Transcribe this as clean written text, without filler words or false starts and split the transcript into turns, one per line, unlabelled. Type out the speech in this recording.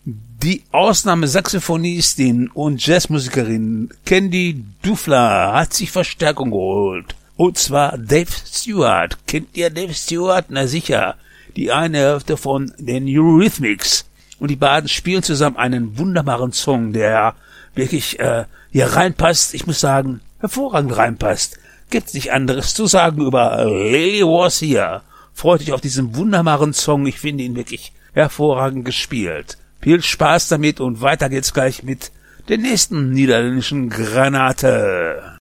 Die Ausnahmesaxophonistin und Jazzmusikerin Candy Dufler hat sich Verstärkung geholt. Und zwar Dave Stewart. Kennt ihr Dave Stewart? Na sicher. Die eine Hälfte von den Eurythmics. Und die beiden spielen zusammen einen wunderbaren Song, der wirklich hier reinpasst. Ich muss sagen, hervorragend reinpasst. Gibt's nicht anderes zu sagen über Lily Was Here. Freut euch auf diesen wunderbaren Song. Ich finde ihn wirklich hervorragend gespielt. Viel Spaß damit und weiter geht's gleich mit der nächsten niederländischen Granate.